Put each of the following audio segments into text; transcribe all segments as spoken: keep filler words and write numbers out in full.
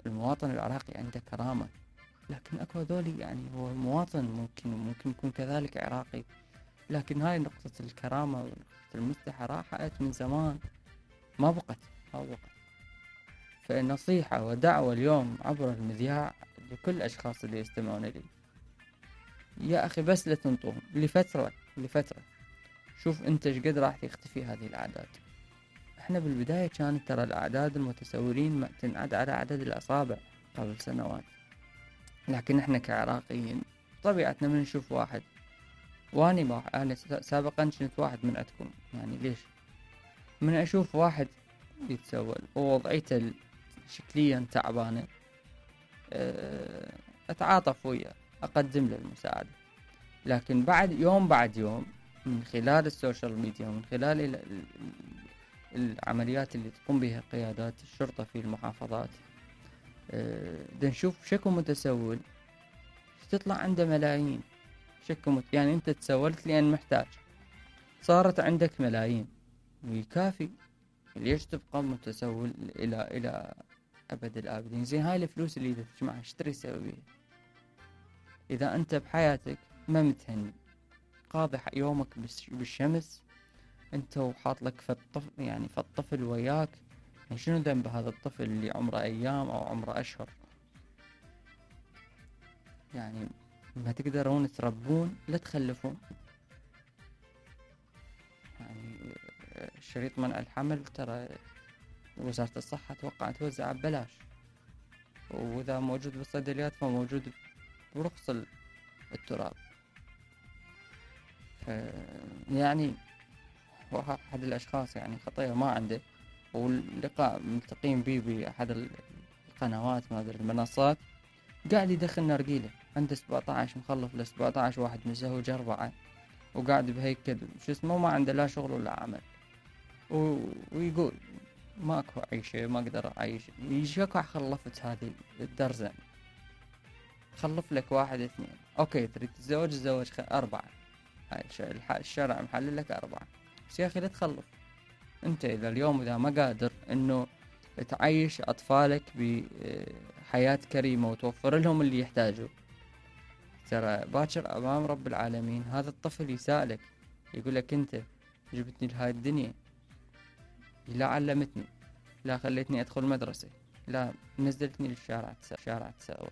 المواطن العراقي عنده كرامة، لكن اكو هذول يعني هو مواطن ممكن ممكن يكون كذلك عراقي، لكن هاي نقطة الكرامة ونقطة المستحى راحت من زمان، ما بقت ما بقت. فالنصيحة ودعوة اليوم عبر المذياع لكل الأشخاص اللي يستمعون لي، يا أخي بس لا تنطوهم لفترة لفترة، شوف أنت شقد راح تختفي هذه الأعداد. احنا بالبداية كانت ترى الأعداد المتسولين ما تنعد على عدد الأصابع قبل سنوات، لكن احنا كعراقيين طبيعتنا من نشوف واحد، واني ما انا سابقا كنت واحد من عندكم، يعني ليش من اشوف واحد يتسول ووضعيته شكليا تعبانة اه، اتعاطف وياه، اقدم له المساعدة. لكن بعد يوم بعد يوم من خلال السوشيال ميديا ومن خلال ال- ال- العمليات اللي تقوم بها قيادات الشرطة في المحافظات، اه، دا نشوف شكو متسول تطلع عنده ملايين. شكو مت... يعني انت تسولت لان محتاج، صارت عندك ملايين ويكافي، ليش تبقى متسول الى الى ابد الابدين؟ زين هاي الفلوس اللي اذا تجمعها ايش تري تسوي بيها؟ اذا انت بحياتك ما متهني، قاضي يومك بالشمس انت وحاط لك فالطفل، يعني فالطفل وياك، يعني شنو ذنب هذا الطفل اللي عمره ايام او عمره اشهر؟ يعني ما تقدرون تربون لا تخلفون. يعني شريط منع الحمل ترى وزارة الصحة توقع توزعه ببلاش، وإذا موجود بالصيدليات فموجود برخص التراب. يعني هو أحد الأشخاص يعني خطية ما عنده، واللقاء ملتقين بيه بأحد القنوات ما أدري المنصات، قاعد يدخل نرجيلة عنده سبعة عشر مخلف ل سبعة عشر واحد مزوج أربعة، وقاعد بهيكل شو اسمه ما عنده لا شغل ولا عمل، و... ويقول ماكو عيشة ما اقدر اعيش. يشكو خلفت هذه الدرزة، خلف لك واحد اثنين، اوكي تريد تتزوج تزوج خ... اربعة، هاي الش... الشرع محلل لك اربعة، بس يا اخي لا تخلف. انت اذا اليوم اذا ما قادر انه تعيش اطفالك بحياة كريمة وتوفر لهم اللي يحتاجوا، ترى باكر امام رب العالمين هذا الطفل يسألك يقول لك انت جبتني لهاي الدنيا، لا علمتني، لا خليتني أدخل مدرسة، لا نزلتني للشارع شارع تسول.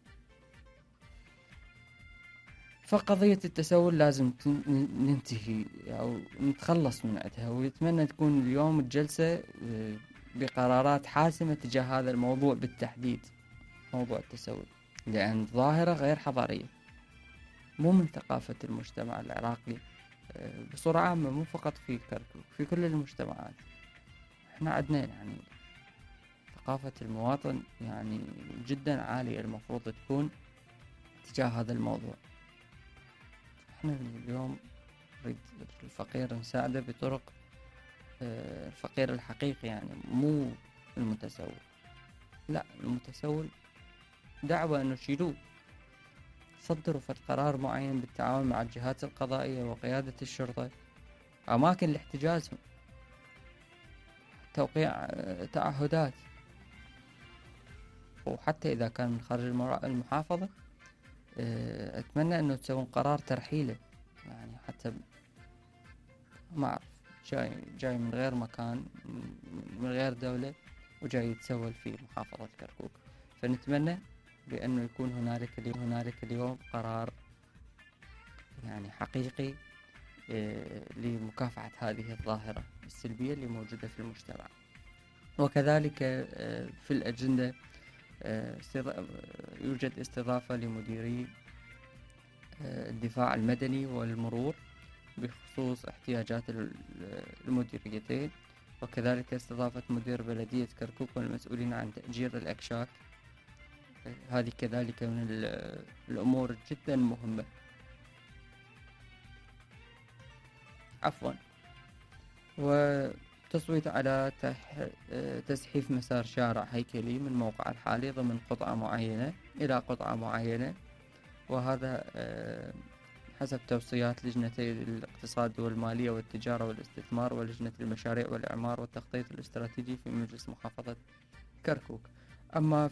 فقضية التسول لازم ننتهي أو نتخلص من عندها، ويتمنى تكون اليوم الجلسة بقرارات حاسمة تجاه هذا الموضوع بالتحديد، موضوع التسول، لأن ظاهرة غير حضارية، مو من ثقافة المجتمع العراقي بصورة عامة، مو فقط في كركوك، في كل المجتمعات. احنا عندنا يعني ثقافة المواطن يعني جدا عالية، المفروض تكون تجاه هذا الموضوع. احنا اليوم نريد الفقير نساعده بطرق الفقير الحقيقي، يعني مو المتسول، لا المتسول دعوة انه شيلوه، صدروا فد قرار معين بالتعاون مع الجهات القضائية وقيادة الشرطة، اماكن لاحتجازهم، توقيع تعهدات، وحتى اذا كان من خارج المحافظة اتمنى انه تسوون قرار ترحيله، يعني حتى ما اعرف جاي جاي من غير مكان من غير دولة وجاي يتسول في محافظة كركوك. فنتمنى بانه يكون هنالك اليوم هنالك اليوم قرار يعني حقيقي لمكافحة هذه الظاهرة السلبية اللي موجودة في المجتمع. وكذلك في الأجندة يوجد استضافة لمديري الدفاع المدني والمرور بخصوص احتياجات المديريتين، وكذلك استضافة مدير بلدية كركوك والمسؤولين عن تأجير الأكشاك، هذه كذلك من الأمور جدا مهمة. عفوا. وتصويت على تزحيف مسار شارع هيكلي من موقع الحالي ضمن قطعة معينة إلى قطعة معينة، وهذا حسب توصيات لجنتي الاقتصاد والمالية والتجارة والاستثمار ولجنة المشاريع والإعمار والتخطيط الاستراتيجي في مجلس محافظة كركوك. أما